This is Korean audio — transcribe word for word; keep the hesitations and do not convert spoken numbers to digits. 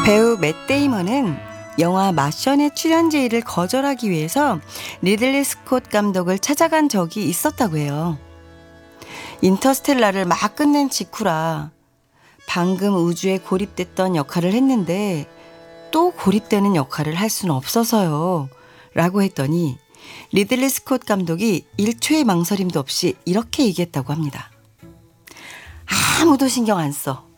배우 맷 데이먼은 영화 마션의 출연 제의를 거절하기 위해서 리들리 스콧 감독을 찾아간 적이 있었다고 해요. 인터스텔라를 막 끝낸 직후라 방금 우주에 고립됐던 역할을 했는데 또 고립되는 역할을 할 수는 없어서요 라고 했더니 리들리 스콧 감독이 일 초의 망설임도 없이 이렇게 얘기했다고 합니다. 아무도 신경 안 써.